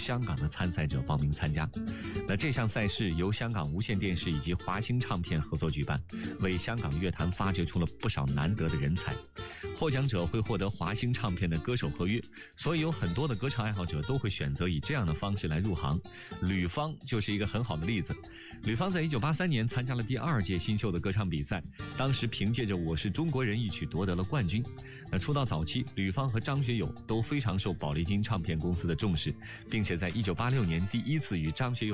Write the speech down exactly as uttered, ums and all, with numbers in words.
香港的参赛者报名参加。那这项赛事由香港无线电视以及华星唱片合作举办，为香港乐坛发掘出了不少难得的人才。获奖者会获得华星唱片的歌手合约，所以有很多的歌唱爱好者都会选择以这样的方式来入行。吕方就是一个很好的例子。吕方在一九八三年参加了第二届新秀的歌唱比赛，当时凭借着《我是中国人》一曲夺得了冠军。那出道早期，吕方和张学友都非常受宝丽金唱片公司的重视，并且在一九八六年第一次与张学友